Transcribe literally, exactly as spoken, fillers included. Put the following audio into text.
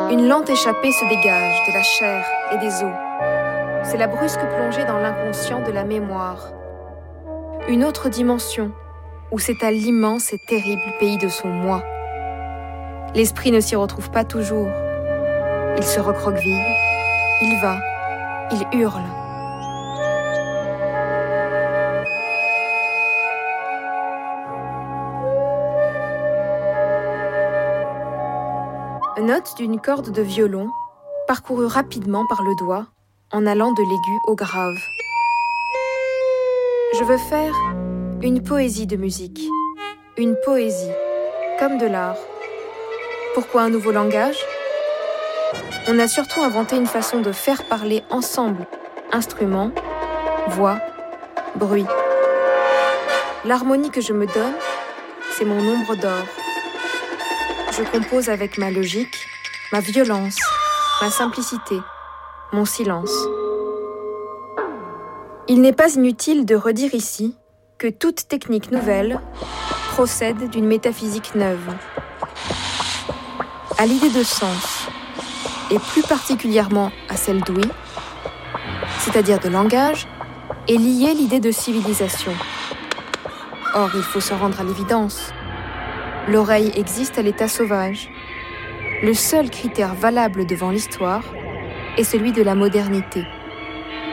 Une lente échappée se dégage de la chair et des os. C'est la brusque plongée dans l'inconscient de la mémoire. Une autre dimension où s'étale l'immense et terrible pays de son moi. L'esprit ne s'y retrouve pas toujours. Il se recroqueville, il va, il hurle. Note d'une corde de violon, parcourue rapidement par le doigt, en allant de l'aigu au grave. Je veux faire une poésie de musique, une poésie, comme de l'art. Pourquoi un nouveau langage ? On a surtout inventé une façon de faire parler ensemble, instruments, voix, bruit. L'harmonie que je me donne, c'est mon ombre d'or. Je compose avec ma logique, ma violence, ma simplicité, mon silence. Il n'est pas inutile de redire ici que toute technique nouvelle procède d'une métaphysique neuve. À l'idée de sens, et plus particulièrement à celle d'ouïe, c'est-à-dire de langage, est liée l'idée de civilisation. Or, il faut se rendre à l'évidence. L'oreille existe à l'état sauvage. Le seul critère valable devant l'histoire est celui de la modernité.